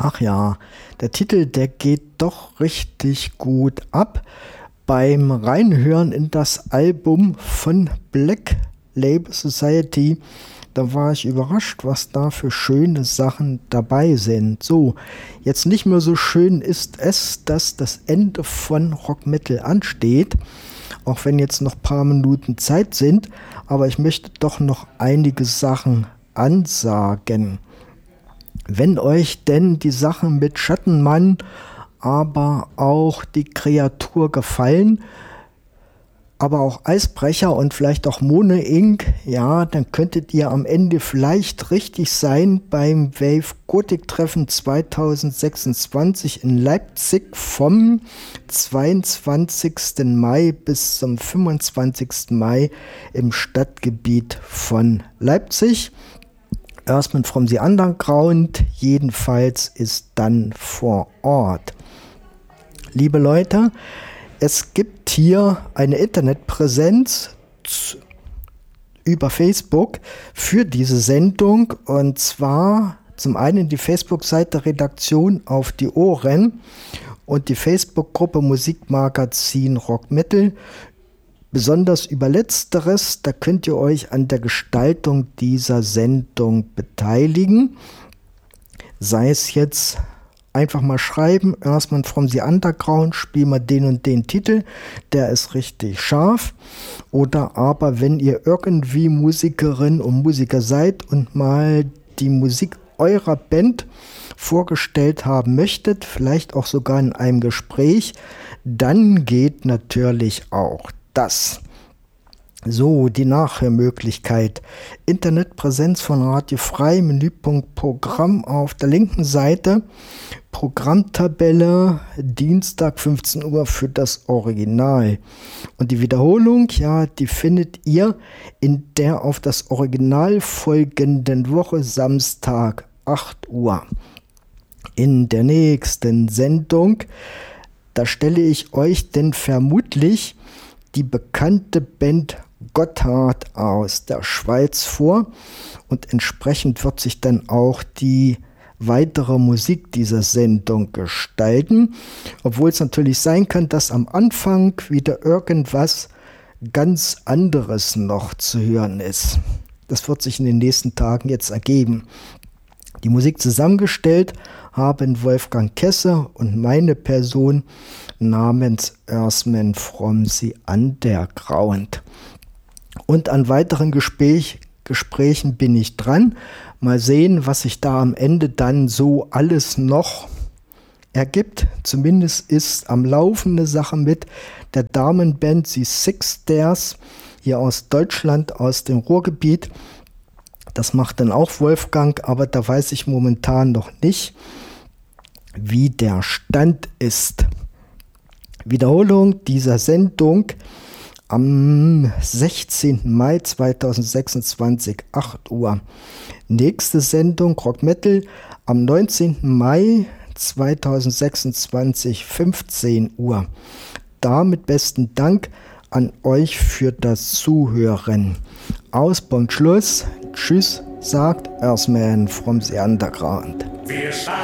Ach ja, der Titel, der geht doch richtig gut ab. Beim Reinhören in das Album von Black Label Society, da war ich überrascht, was da für schöne Sachen dabei sind. So, jetzt nicht mehr so schön ist es, dass das Ende von Rock Metal ansteht, auch wenn jetzt noch ein paar Minuten Zeit sind, aber ich möchte doch noch einige Sachen ansagen. Wenn euch denn die Sachen mit Schattenmann, aber auch die Kreatur gefallen, aber auch Eisbrecher und vielleicht auch Mone Inc., ja, dann könntet ihr am Ende vielleicht richtig sein beim Wave Gothic Treffen 2026 in Leipzig vom 22. Mai bis zum 25. Mai im Stadtgebiet von Leipzig. Earthman from the Underground jedenfalls ist dann vor Ort. Liebe Leute, es gibt hier eine Internetpräsenz über Facebook für diese Sendung, und zwar zum einen die Facebook-Seite Redaktion auf die Ohren und die Facebook-Gruppe Musikmagazin Rock Metal. Besonders über Letzteres, da könnt ihr euch an der Gestaltung dieser Sendung beteiligen. Sei es jetzt einfach mal schreiben, Earthman from the Underground, spiel mal den und den Titel, der ist richtig scharf. Oder aber, wenn ihr irgendwie Musikerin und Musiker seid und mal die Musik eurer Band vorgestellt haben möchtet, vielleicht auch sogar in einem Gespräch, dann geht natürlich auch das. So, die Nachhörmöglichkeit. Internetpräsenz von Radio Frei, Menüpunkt Programm auf der linken Seite. Programmtabelle, Dienstag 15 Uhr für das Original. Und die Wiederholung, ja, die findet ihr in der auf das Original folgenden Woche, Samstag 8 Uhr. In der nächsten Sendung, da stelle ich euch denn vermutlich die bekannte Band Gotthard aus der Schweiz vor, und entsprechend wird sich dann auch die weitere Musik dieser Sendung gestalten, obwohl es natürlich sein kann, dass am Anfang wieder irgendwas ganz anderes noch zu hören ist. Das wird sich in den nächsten Tagen jetzt ergeben. Die Musik zusammengestellt haben Wolfgang Kesse und meine Person namens Earthman from the Underground. Und an weiteren Gesprächen bin ich dran. Mal sehen, was sich da am Ende dann so alles noch ergibt. Zumindest ist am Laufen eine Sache mit der Damenband The Six Stairs hier aus Deutschland, aus dem Ruhrgebiet. Das macht dann auch Wolfgang, aber da weiß ich momentan noch nicht, wie der Stand ist. Wiederholung dieser Sendung am 16. Mai 2026, 8 Uhr. Nächste Sendung Rock Metal am 19. Mai 2026, 15 Uhr. Damit besten Dank an euch für das Zuhören. Aus, Punkt, Schluss. Tschüss, sagt Earthman from the Underground.